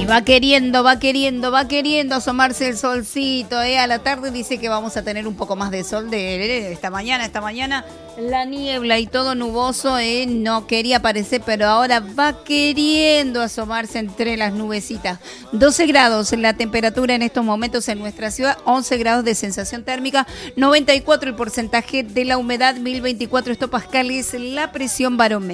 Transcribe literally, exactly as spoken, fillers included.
va queriendo, va queriendo, va queriendo asomarse el solcito, ¿eh? A la tarde dice que vamos a tener un poco más de sol de esta mañana, esta mañana la niebla y todo nuboso, ¿eh? No quería aparecer, pero ahora va queriendo asomarse entre las nubecitas. doce grados la temperatura en estos momentos en nuestra ciudad, once grados de sensación térmica, noventa y cuatro el porcentaje de la humedad, mil veinticuatro hectopascales la presión barométrica.